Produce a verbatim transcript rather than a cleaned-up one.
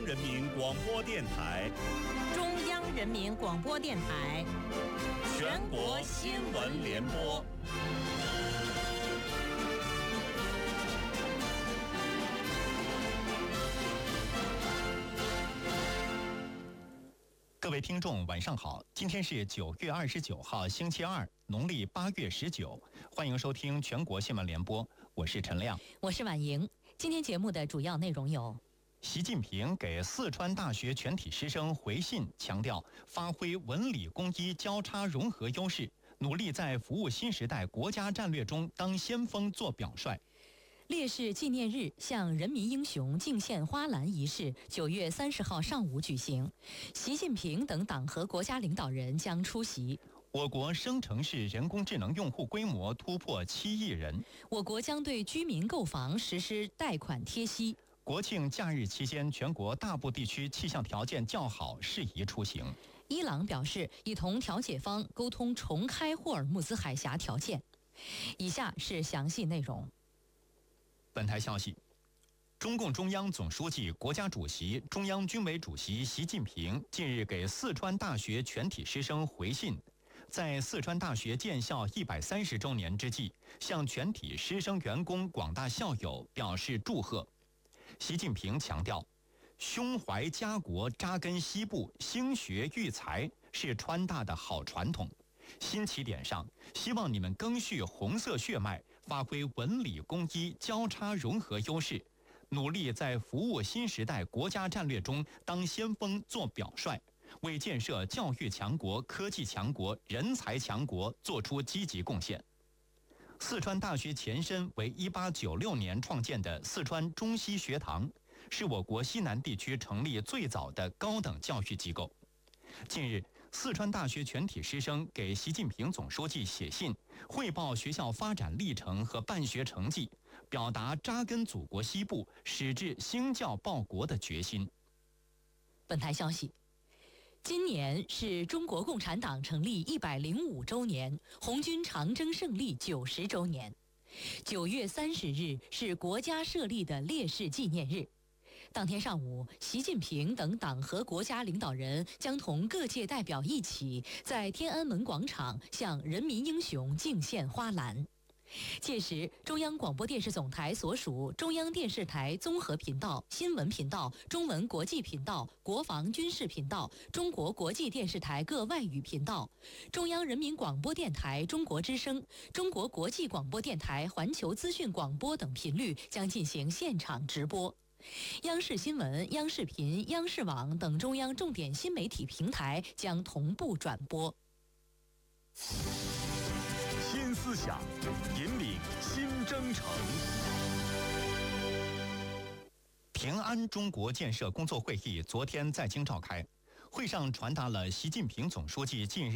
央人民广播电台， 中央人民广播电台， 全国新闻联播。 各位听众，晚上好！今天是九月二十九号，星期二，农历八月十九。欢迎收听全国新闻联播，我是陈亮， 我是婉莹。今天节目的主要内容有： 习近平给四川大学全体师生回信，强调发挥文理工医交叉融合优势，努力在服务新时代国家战略中当先锋做表率。 烈士纪念日向人民英雄敬献花篮仪式九月三十号上午举行，习近平等党和国家领导人将出席。 我国生成式人工智能用户规模突破七亿人。 我国将对居民购房实施贷款贴息。 国庆假日期间，全国大部地区气象条件较好，适宜出行。 伊朗表示已同调解方沟通重开霍尔木兹海峡条件。以下是详细内容。 本台消息，中共中央总书记、国家主席、中央军委主席习近平近日给四川大学全体师生回信，在四川大学建校一百三十周年之际，向全体师生员工、广大校友表示祝贺。习近平强调，胸怀家国、扎根西部、兴学育才是川大的好传统。新起点上，希望你们赓续红色血脉，发挥文理工医交叉融合优势，努力在服务新时代国家战略中当先锋做表率，为建设教育强国、科技强国、人才强国做出积极贡献。四川大学前身为一八九六年创建的四川中西学堂，是我国西南地区成立最早的高等教育机构。近日，四川大学全体师生给习近平总书记写信，汇报学校发展历程和办学成绩，表达扎根祖国西部、矢志兴教报国的决心。 本台消息，今年是中国共产党成立一百零五周年，红军长征胜利九十周年。九月三十日是国家设立的烈士纪念日。当天上午，习近平等党和国家领导人将同各界代表一起在天安门广场向人民英雄敬献花篮。届时，中央广播电视总台所属中央电视台综合频道、新闻频道、中文国际频道、国防军事频道、中国国际电视台各外语频道、中央人民广播电台中国之声、中国国际广播电台环球资讯广播等频率将进行现场直播。央视新闻、央视频、央视网等中央重点新媒体平台将同步转播。 新思想，引领新征程。 平安中国建设工作会议昨天在京召开，会上传达了习近平总书记近日